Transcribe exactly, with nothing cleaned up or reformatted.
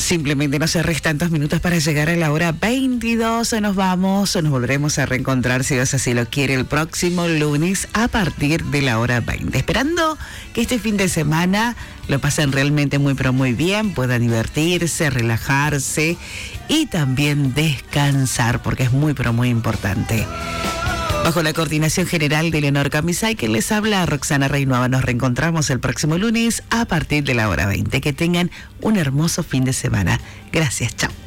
Simplemente nos restan dos minutos para llegar a la hora veintidós. Nos vamos, nos volveremos a reencontrar, si Dios así lo quiere, el próximo lunes a partir de la hora veinte. Esperando que este fin de semana lo pasen realmente muy pero muy bien, puedan divertirse, relajarse y también descansar, porque es muy pero muy importante. Bajo la coordinación general de Leonor Camisay, que les habla Roxana Reinuava. Nos reencontramos el próximo lunes a partir de la hora veinte. Que tengan un hermoso fin de semana. Gracias, chao.